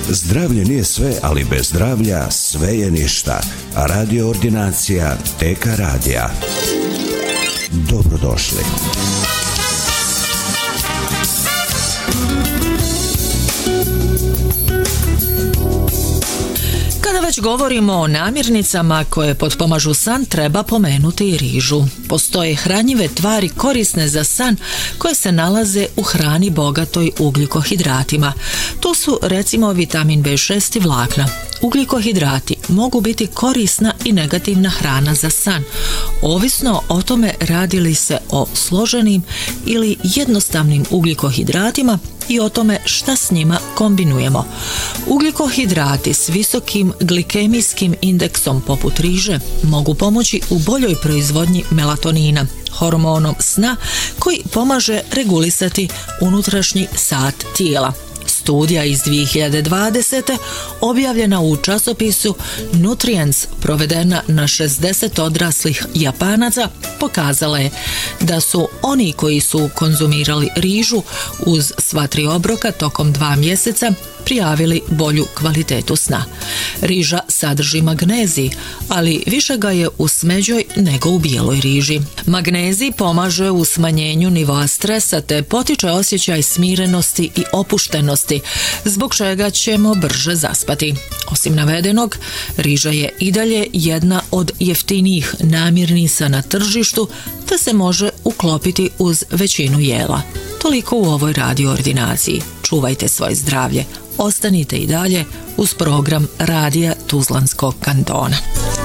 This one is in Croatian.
Zdravlje nije sve, ali bez zdravlja sve je ništa. Radio ordinacija TK radija. Dobrodošli. Kada već govorimo o namirnicama koje potpomažu san, treba pomenuti i rižu. Postoje hranjive tvari korisne za san koje se nalaze u hrani bogatoj ugljikohidratima. To su recimo vitamin B6 i vlakna. Ugljikohidrati mogu biti korisna i negativna hrana za san, ovisno o tome radi li se o složenim ili jednostavnim ugljikohidratima i o tome šta s njima kombinujemo. Ugljikohidrati s visokim glikemijskim indeksom poput riže mogu pomoći u boljoj proizvodnji melatonina, hormonom sna koji pomaže regulisati unutrašnji sat tijela. Studija iz 2020. objavljena u časopisu Nutrients, provedena na 60 odraslih Japanaca, pokazala je da su oni koji su konzumirali rižu uz sva 3 obroka tokom 2 mjeseca prijavili bolju kvalitetu sna. Riža sadrži magnezij, ali više ga je u smeđoj nego u bijeloj riži. Magnezij pomaže u smanjenju nivoa stresa te potiče osjećaj smirenosti i opuštenosti, zbog čega ćemo brže zaspati. Osim navedenog, riža je i dalje jedna od jeftinijih namirnica na tržištu, te se može uklopiti uz većinu jela. Toliko u ovoj radio ordinaciji. Čuvajte svoje zdravlje. Ostanite i dalje uz program Radija Tuzlanskog kantona.